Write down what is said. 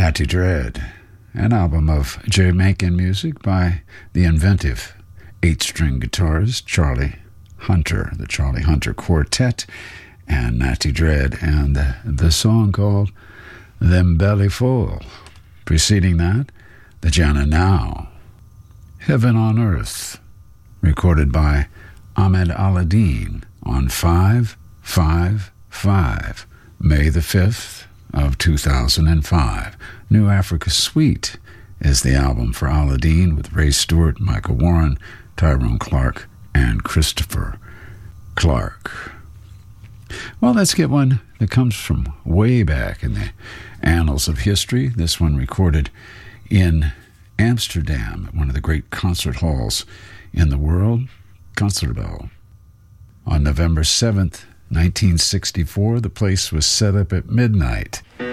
Natty Dread, an album of Jamaican music by the inventive 8-string guitarist Charlie Hunter, the Charlie Hunter Quartet, and Natty Dread, and the song called Them Belly Full. Preceding that, the Jana Now, Heaven on Earth, recorded by Ahmed Aladdin on 5/5/5, May the 5th of 2005. New Africa Suite is the album for Aladdin, with Ray Stewart, Michael Warren, Tyrone Clark, and Christopher Clark. Well, let's get one that comes from way back in the annals of history. This one recorded in Amsterdam at one of the great concert halls in the world, Concertgebouw. On November 7th, 1964, the place was set up at midnight.